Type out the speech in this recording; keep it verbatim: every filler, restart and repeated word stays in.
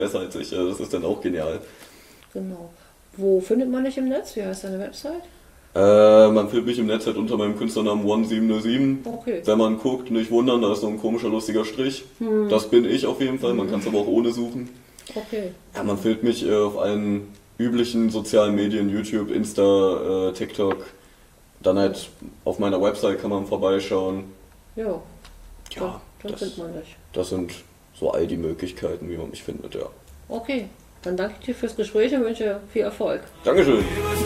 besser als ich. Das ist dann auch genial. Genau. Wo findet man dich im Netz? Wie heißt deine Website? Äh, man findet mich im Netz halt unter meinem Künstlernamen one seven null seven. Okay. Wenn man guckt, nicht wundern, da ist so ein komischer, lustiger Strich. Hm. Das bin ich auf jeden Fall, man kann es aber auch ohne suchen. Okay. Ja, man findet mich äh, auf allen üblichen sozialen Medien, YouTube, Insta, äh, TikTok. Dann halt auf meiner Website kann man vorbeischauen. Ja. Ja, dann, dann das, findet man dich. Das sind so all die Möglichkeiten, wie man mich findet, ja. Okay. Dann danke ich dir fürs Gespräch und wünsche viel Erfolg. Dankeschön.